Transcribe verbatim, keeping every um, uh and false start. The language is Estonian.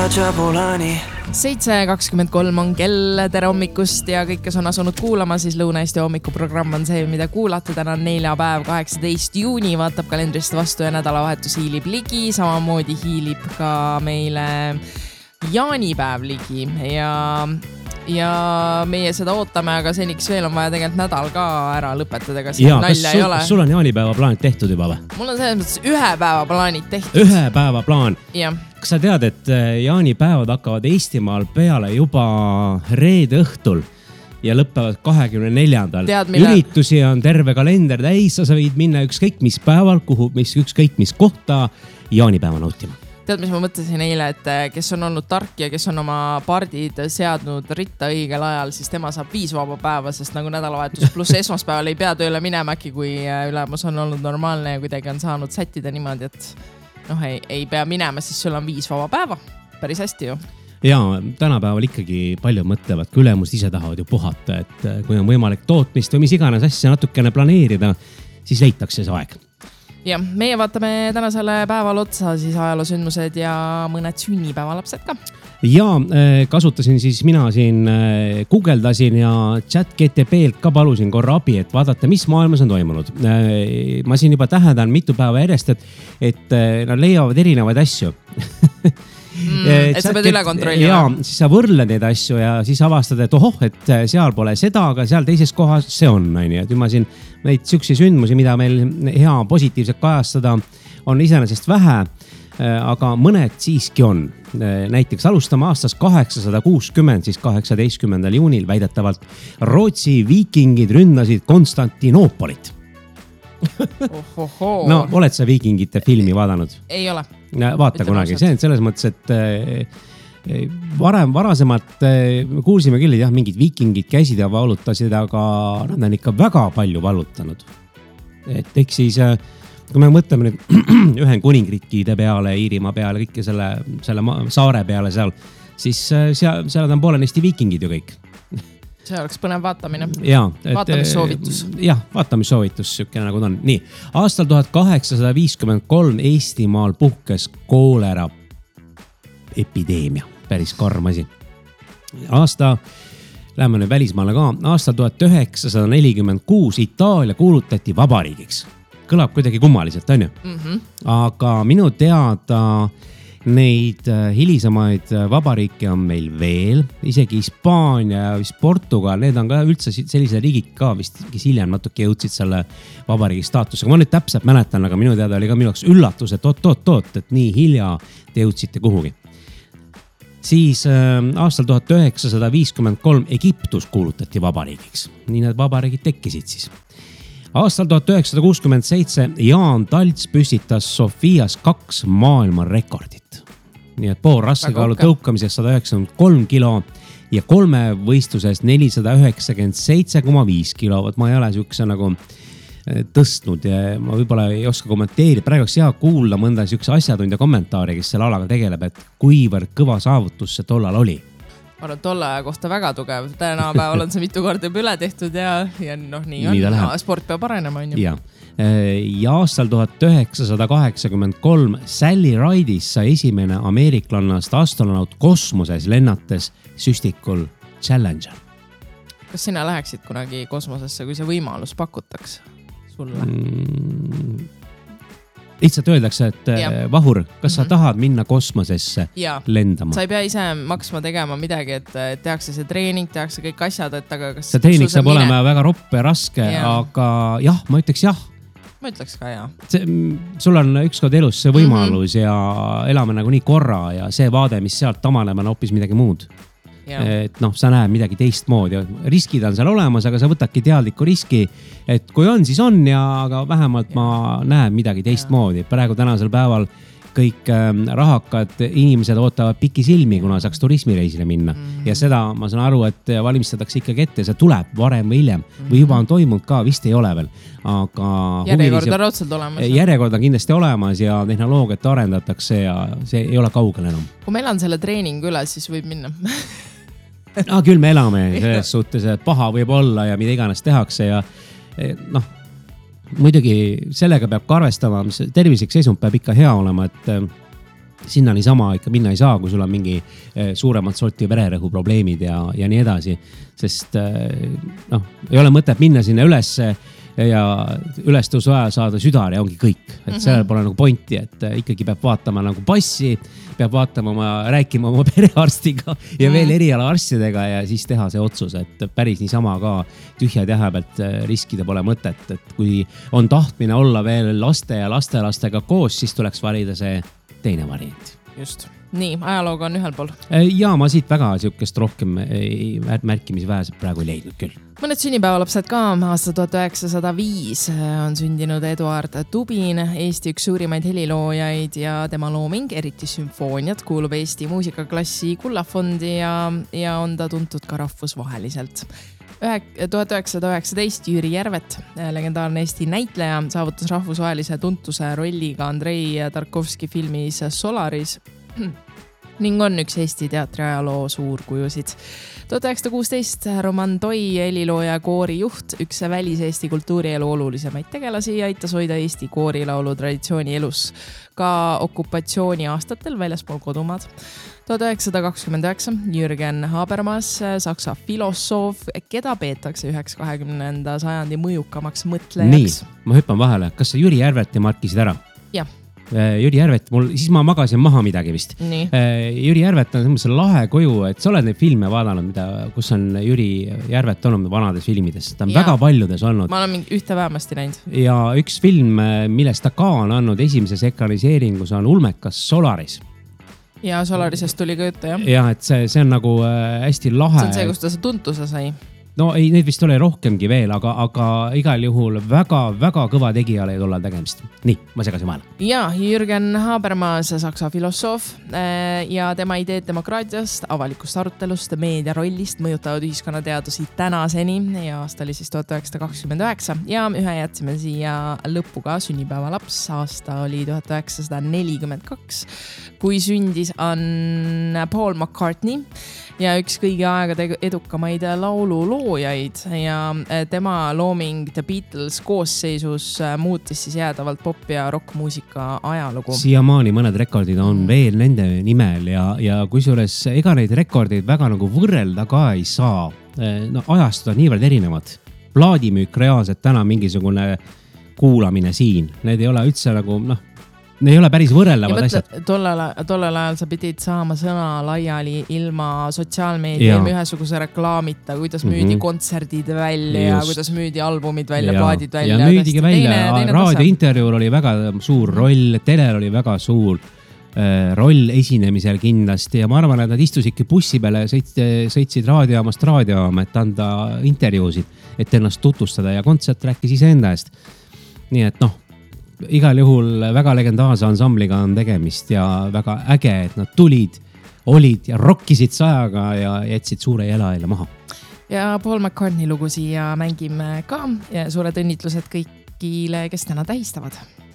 seitse kakskümmend kolm on kell, tere hommikust ja kõik, kes on asunud kuulama, siis Lõuna-Eesti hommikuprogramm on see, mida kuulate. Täna on neljapäev, kaheksateist juuni, vaatab kalendrist vastu ja nädalavahetus hiilib ligi. Samamoodi hiilib ka meile jaanipäev ligi ja, ja meie seda ootame, aga seniks veel on vaja tegelikult nädal ka ära lõpetada, ega siin nalja ei ole. Kas sul on jaanipäeva plaanid tehtud juba või? Mul on selles mõttes ühe päeva plaanid tehtud. Ühe päeva plaan? Jah. Kas sa tead, et jaanipäevad hakkavad Eestimaal peale juba reede õhtul ja lõppevad kahekümne neljandal? Üritusi on terve kalender täis, sa võid minna ükskõik mis päeval, kuhu, mis ükskõik mis kohta jaanipäeva nautima. Tead, mis ma mõtlesin eile, et kes on olnud tark ja kes on oma pardid seadnud ritta õigel ajal, siis tema saab viis vaba päeva, sest nagu nädalavahetus pluss esmaspäeval ei pea tööle minema äkki, kui ülemus on olnud normaalne ja kuidagi on saanud sättida niimoodi, et noh, ei, ei pea minema, siis sul on viis vaba päeva. Päris hästi ju. Ja tänapäeval ikkagi palju mõtlevad, kui ülemus ise tahavad ju puhata, et kui on võimalik tootmist või mis iganes asja natukene planeerida, siis leitakse see aeg. Ja meie vaatame tänasele päeval otsa siis ajaloosündmused ja mõned sünnipäevalapsed ka. Ja kasutasin siis mina siin, guugeldasin ja chat G T P-lt ka palusin korra abi, et vaadata, mis maailmas on toimunud. Ma siin juba tähendan mitu päeva järjest, et, et nad leiavad erinevaid asju. Mm, et sa pead üle kontrollima. Ja, siis sa võrled neid asju ja siis avastad, et ohoh, et seal pole seda, aga seal teises kohas see on. Et ma siin neid süksi sündmusi, mida meil hea positiivselt kajastada, on iseenesest vähe, aga mõned siiski on. Näiteks alustame aastast kaheksasada kuuskümmend, siis kaheksateistkümnendal juunil väidetavalt Rootsi viikingid ründasid Konstantinoopolit. No, oled sa viikingite filmi vaadanud? Ei ole. Vaata kunagi. See on selles mõttes, et varem, varasemalt kuulsime küll, et jah, mingid viikingid käisid ja valutasid, aga nad on ikka väga palju valutanud. Et eks siis, kui me mõtleme nüüd Ühendkuningriikide peale, Iirimaa peale, kõike selle, selle saare peale seal, siis seal, seal on poolenisti viikingid ju kõik. See oleks põnev vaatamine. Ja, vaatamissoovitus. Jah, vaatamissoovitus, sükene nagu ta on. Nii, aastal tuhat kaheksasada viiskümmend kolm Eestimaal puhkes koolera epideemia. Päris karm asi. Aasta, läheme nüüd välismaale ka, aastal tuhat üheksasada nelikümmend kuus Itaalia kuulutati vabariigiks. Kõlab kuidagi kummaliselt, on ju? Mm-hmm. Aga minu teada neid hilisemaid vabariike on meil veel, isegi Hispaania ja vist Portugal, need on ka üldse sellised riigid ka vist, kes hiljem natuke jõudsid selle vabariigi staatusega. Ma nüüd täpselt mäletan, aga minu teada oli ka minu jaoks üllatus, et oot, oot, oot, et nii hilja te jõudsite kuhugi. Siis äh, aastal tuhat üheksasada viiskümmend kolm Egiptus kuulutati vabariigiks. Nii need vabariigid tekkisid siis. Aastal tuhat üheksasada kuuskümmend seitse Jaan Talts püstitas Sofias kaks maailma rekordit. Nii et pool raskekaalu tõukamises sada üheksakümmend kolm kilo ja kolme võistluses nelisada üheksakümmend seitse koma viis kilo. Võt ma ei ole sihukese nagu tõstnud ja ma võib-olla ei oska kommenteerida. Praegu oleks hea kuulla mõnda sihukese asjatundja kommentaari, kes selle alaga tegeleb, et kuivõrd kõva saavutus see tollal oli. Ma arvan, tolle aja kohta väga tugev. Tänapäeval on see mitu korda juba üle tehtud ja, ja noh, nii on. Nii no, sport peab arenema. On ju. Ja. ja aastal tuhat üheksasada kaheksakümmend kolm Sally Ridis sai esimene ameeriklannast astronaut kosmoses lennates süstikul Challenger. Kas sina läheksid kunagi kosmosesse, kui see võimalus pakutakse sulle? Mm. Lihtsalt öeldakse, et ja. Vahur, kas sa mm-hmm. tahad minna kosmosesse ja. Lendama? Sa ei pea ise maksma tegema midagi, et tehakse see treening, tehakse kõik asjad, et aga kas... See treening saab mine? Olema väga roppe, raske, ja. Aga jah, ma ütleks jah. Ma ütleks ka jah. See, sul on ükskord elus see võimalus mm-hmm. ja elame nagu nii korra ja see vaade, mis sealt amaneb, on hoopis midagi muud. Ja. Et noh, sa näed midagi teistmoodi. Riskid on seal olemas, aga sa võtadki teadliku riski, et kui on, siis on ja aga vähemalt ja. Ma näen midagi teistmoodi. Praegu tänasel päeval kõik ähm, rahakad inimesed ootavad piki silmi, kuna saaks turismireisile minna. Mm-hmm. Ja seda ma saan aru, et valmistatakse ikkagi ette, see tuleb varem või hiljem mm-hmm. või juba on toimunud ka, vist ei ole veel. Aga järjekord on raudselt olemas. Järjekord on kindlasti olemas ja tehnoloogiat arendatakse ja see ei ole kaugel enam. Kui ma elan selle treeningu üle, siis võib minna. Ah, küll me elame selles suhtes, et paha võib olla ja mida iganes tehakse ja noh, muidugi sellega peab ka arvestama, mis tervislik seisund peab ikka hea olema, et sinna niisama ikka minna ei saa, kui sul on mingi suuremat sorti vererõhu probleemid ja, ja nii edasi. Sest noh, ei ole mõtet minna sinna ülesse ja ülestõusu aja saada südar ja ongi kõik. Et sellel pole nagu pointi, et ikkagi peab vaatama nagu passi, peab vaatama oma, rääkima oma perearstiga ja veel eriala arstidega ja siis teha see otsus, et päris niisama ka tühja tähe pealt riskida pole mõtet. Et kui on tahtmine olla veel laste ja lastelastega koos, siis tuleks valida see teine variant. Just. Nii, ajalooga on ühel pool. Ja ma siit väga siukest rohkem märkimisväärselt praegu ei leidnud küll. Mõned sünnipäevalapsed ka. Aasta tuhat üheksasada viis on sündinud Eduard Tubin, Eesti üks suurimaid heliloojaid ja tema looming, eriti sümfooniad, kuulub Eesti muusikaklassi Kullafondi ja, ja on ta tuntud ka rahvusvaheliselt. tuhat üheksasada üheksateist Jüri Järvet, legendaarne Eesti näitleja, saavutas rahvusvahelise tuntuse rolliga Andrei Tarkovski filmis Solaris ning on üks Eesti teatriajaloo suurkujusid. tuhat üheksasada kuusteist Roman Toi, helilooja koorijuht, üks välis-Eesti kultuurielu olulisemaid tegelasi ja aitas hoida Eesti koorilaulu traditsiooni elus ka okupatsiooni aastatel väljaspool kodumaad. tuhat üheksasada kakskümmend üheksa Jürgen Habermas, saksa filosoof, keda peetakse üheks kahekümnenda sajandi mõjukamaks mõtlejaks. Nii, ma hüppan vahele. Kas sa Jüri Järvet markisid ära? Jah. Jüri Järvet, mul, siis ma magasin maha midagi vist. Nii. Jüri Järvet on sellise lahe kuju, et sa oled neid filme vaadanud, mida, kus on Jüri Järvet olnud vanades filmides. Ta on ja. väga paljudes olnud. Ma olen mingi ühte vähemasti näinud. Ja üks film, millest ta ka on andnud esimeses ekraniseeringus, on Ulmekas Solaris. Ja Solarisest tuli ka juttu, jah? Ja, et see, see on nagu hästi lahe. See on see, kus ta see tuntuse sai. No ei, neid vist oli rohkemgi veel, aga, aga igal juhul väga, väga kõva tegijale ei tollal tegemist. Nii, ma segasin vahele. Ja, Jürgen Habermas, saksa filosoof ja tema ideed demokraatiast, avalikust arutelust, meedia rollist mõjutavad ühiskonnateadusi tänaseni ja aasta oli siis tuhat üheksasada kakskümmend üheksa ja ühe jätsime siia lõpuga sünnipäevalaps. Aasta oli tuhat üheksasada nelikümmend kaks, kui sündis on Paul McCartney ja üks kõigi aegade edukamaid laululoojaid ja tema looming The Beatles koosseisus muutis siis jäädavalt pop- ja rockmuusika ajalugu. Siiamaani mõned rekordid on veel nende nimel ja, ja kusjuures ega neid rekordeid väga nagu võrrelda ka ei saa. No, ajastud on niivõrd erinevad. Plaadimüük reaalselt täna mingisugune kuulamine siin. Need ei ole üldse nagu, noh, ne ei ole päris võrreldavad asjad. Tollel, tollel ajal sa pidid saama sõna laiali ilma sotsiaalmeedia, ilma ühesuguse reklaamita, kuidas müüdi mm-hmm. kontserdid välja ja kuidas müüdi albumid välja, ja, plaadid välja. Ja müüdigi välja. Teine, raadiointervjuul oli väga suur roll, telel oli väga suur äh, roll esinemisel kindlasti ja ma arvan, et nad istusidki bussi peale ja sõit, sõitsid raadiojaamast raadiojaama, et anda intervjuusid, et ennast tutvustada ja kontsert rääkis ise enda eest. Nii et noh, igal juhul väga legendaarse ansambliga on tegemist ja väga äge, et nad tulid, olid ja rockisid sajaga ja jätsid suure jalaile maha. Ja Paul McCartney lugu siia mängime ka ja suured õnnitlused kõigile, kes täna tähistavad.